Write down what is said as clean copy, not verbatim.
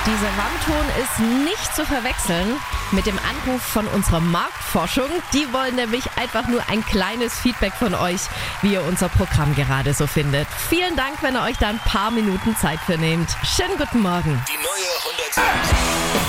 Dieser Warmton ist nicht zu verwechseln mit dem Anruf von unserer Marktforschung. Die wollen nämlich einfach nur ein kleines Feedback von euch, wie ihr unser Programm gerade so findet. Vielen Dank, wenn ihr euch da ein paar Minuten Zeit für nehmt. Schönen guten Morgen. Die neue 106.